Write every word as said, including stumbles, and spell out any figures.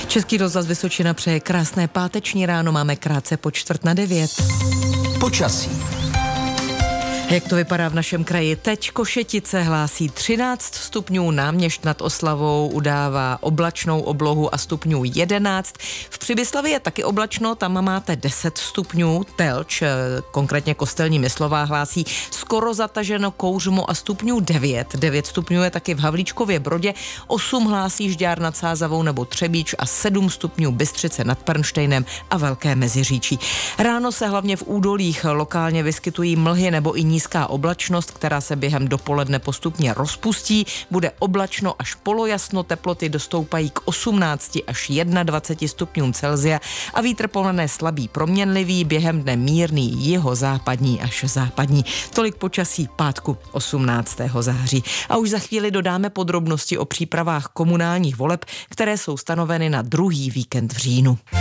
Český rozhlas Vysočina přeje krásné páteční ráno, máme krátce po čtvrt na devět. Počasí. Jak to vypadá v našem kraji teď? Košetice hlásí třináct stupňů, Náměšť nad Oslavou udává oblačnou oblohu a stupňů jedenáct. V Přibyslavě je taky oblačno, tam máte deset stupňů. Telč, konkrétně Kostelní Myslová, hlásí skoro zataženo Kouřmo a stupňů devět. devět stupňů je taky v Havlíčkově Brodě, osm hlásí Žďár nad Sázavou nebo Třebíč a sedm stupňů Bystřice nad Pernštejnem a Velké Meziříčí. Ráno se hlavně v údolích lokálně vyskytují mlhy nebo i nízká oblačnost, která se během dopoledne postupně rozpustí. Bude oblačno až polojasno, teploty dostoupají k osmnácti až dvaceti jedné stupňům Celsia a vítr pomané slabý proměnlivý, během dne mírný jihozápadní až západní. Tolik počasí pátku osmnáctého září. A už za chvíli dodáme podrobnosti o přípravách komunálních voleb, které jsou stanoveny na druhý víkend v říjnu.